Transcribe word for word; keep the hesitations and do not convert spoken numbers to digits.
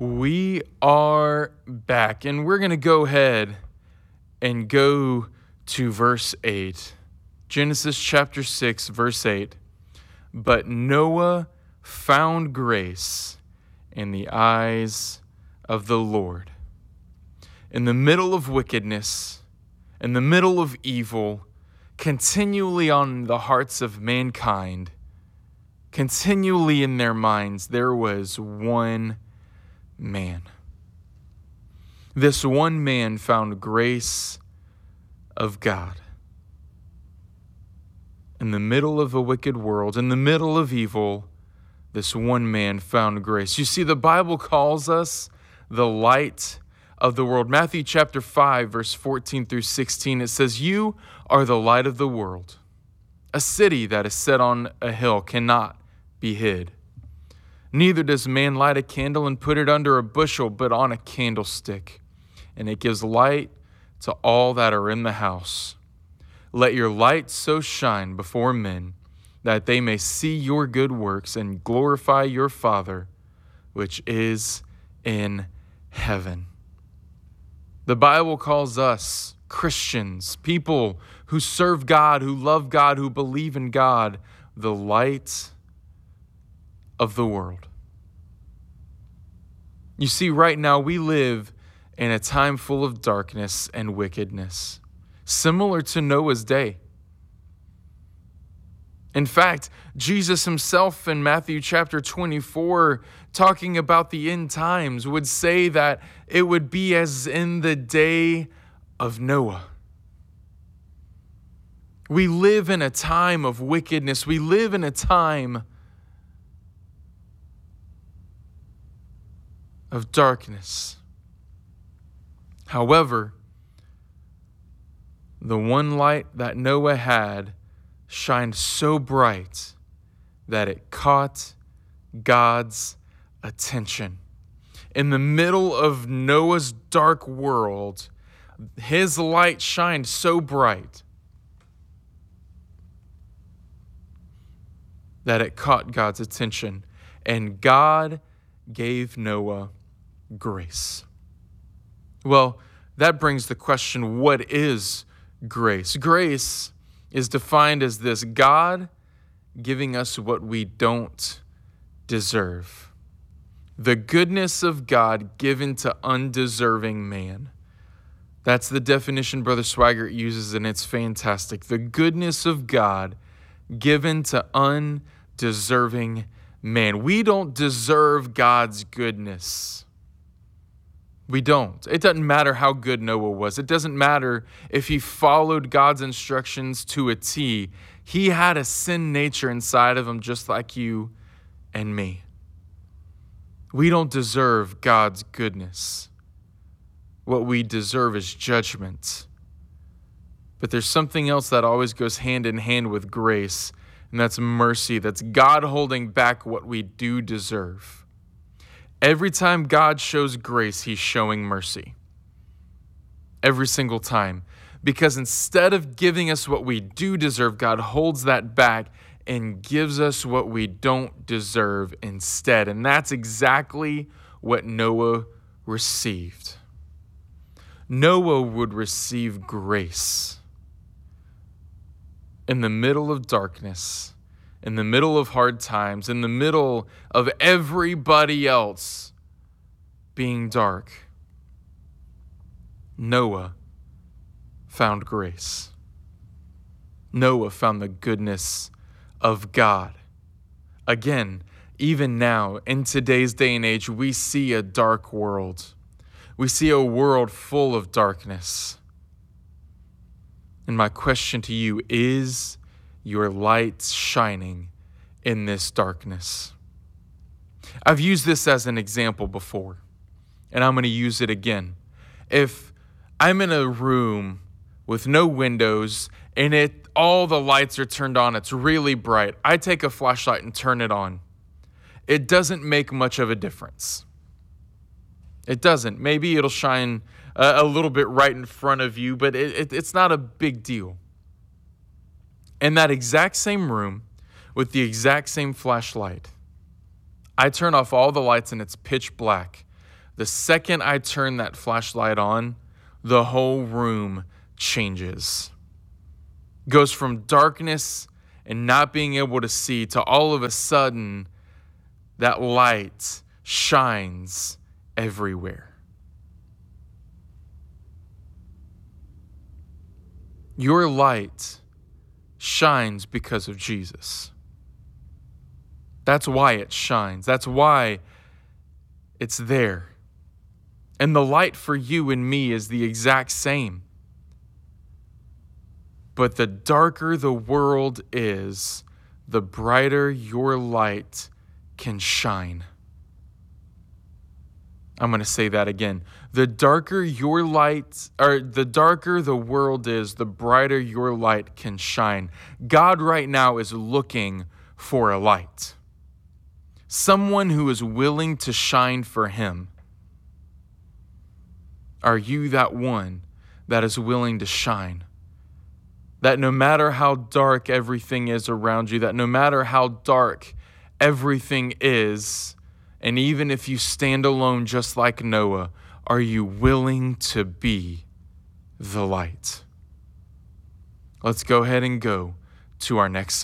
We are back, and we're going to go ahead and go to verse eight. Genesis chapter six, verse eight. But Noah found grace in the eyes of the Lord. In the middle of wickedness, in the middle of evil, continually on the hearts of mankind, continually in their minds, there was one man. This one man found grace of God. In the middle of a wicked world, in the middle of evil, this one man found grace. You see, the Bible calls us the light of the world. Matthew chapter five, verse fourteen through sixteen, it says, "You are the light of the world. A city that is set on a hill cannot be hid. Neither does man light a candle and put it under a bushel, but on a candlestick, and it gives light to all that are in the house. Let your light so shine before men that they may see your good works and glorify your Father, which is in heaven." The Bible calls us Christians, people who serve God, who love God, who believe in God, the light of the world. You see, right now we live in a time full of darkness and wickedness, similar to Noah's day. In fact, Jesus himself in Matthew chapter twenty-four, talking about the end times, would say that it would be as in the day of Noah. We live in a time of wickedness. We live in a time of darkness. However, the one light that Noah had shined so bright that it caught God's attention. In the middle of Noah's dark world, his light shined so bright that it caught God's attention, and God gave Noah grace. Well, that brings the question, what is grace? Grace is defined as this: God giving us what we don't deserve. The goodness of God given to undeserving man. That's the definition Brother Swaggart uses, and it's fantastic. The goodness of God given to undeserving man. We don't deserve God's goodness. We don't. It doesn't matter how good Noah was. It doesn't matter if he followed God's instructions to a T. He had a sin nature inside of him just like you and me. We don't deserve God's goodness. What we deserve is judgment. But there's something else that always goes hand in hand with grace, and that's mercy. That's God holding back what we do deserve. Every time God shows grace, he's showing mercy. Every single time. Because instead of giving us what we do deserve, God holds that back and gives us what we don't deserve instead. And that's exactly what Noah received. Noah would receive grace in the middle of darkness, in the middle of hard times, in the middle of everybody else being dark. Noah found grace. Noah found the goodness of God. Again, even now, in today's day and age, we see a dark world. We see a world full of darkness. And my question to you, is your light shining in this darkness? I've used this as an example before, and I'm going to use it again. If I'm in a room with no windows and it all the lights are turned on, it's really bright, I take a flashlight and turn it on. It doesn't make much of a difference. It doesn't. Maybe it'll shine a, a little bit right in front of you, but it, it, it's not a big deal. In that exact same room, with the exact same flashlight, I turn off all the lights and it's pitch black. the second I turn that flashlight on, the whole room changes. Goes from darkness and not being able to see to all of a sudden that light shines everywhere. Your light shines because of Jesus. That's why it shines. That's why it's there. And the light for you and me is the exact same. But the darker the world is, the brighter your light can shine. I'm going to say that again. The darker your light, or the darker the world is, the brighter your light can shine. God right now is looking for a light. Someone who is willing to shine for him. Are you that one that is willing to shine? That no matter how dark everything is around you, that no matter how dark everything is, and even if you stand alone just like Noah, are you willing to be the light? Let's go ahead and go to our next song.